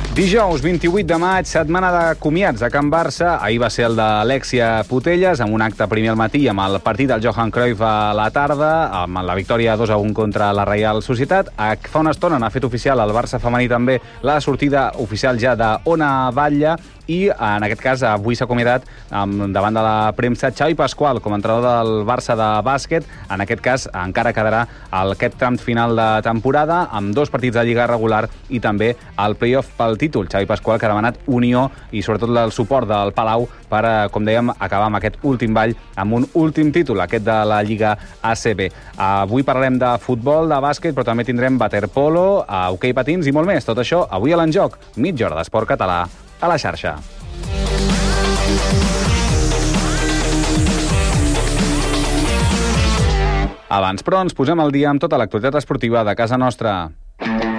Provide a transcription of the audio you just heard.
Dijous 28 de maig, setmana de comiats a Can Barça. Ahir va ser el d'Alexia Putellas, amb un acte primer al matí, amb el partit del Johan Cruyff a la tarda, amb la victòria 2-1 contra la Reial Societat. Fa una estona n'ha fet oficial el Barça femení també la sortida oficial ja d'Ona Batlle, i en aquest cas avui s'ha acomiadat davant de la premsa Xavi Pasqual com a entrenador del Barça de bàsquet. En aquest cas encara quedarà aquest tram final de temporada amb 2 partits de Lliga regular i també el play-off pel títol. Xavi Pasqual, que ha demanat unió i sobretot el suport del Palau per, com dèiem, acabar amb aquest últim ball amb un últim títol, aquest de la Lliga ACB. Avui parlarem de futbol, de bàsquet, però també tindrem waterpolo, hoquei patins i molt més. Tot això avui a l'Enjoc, mitja hora d'esport català a la xarxa. Abans, però, ens posem al dia amb tota l'actualitat esportiva de casa nostra.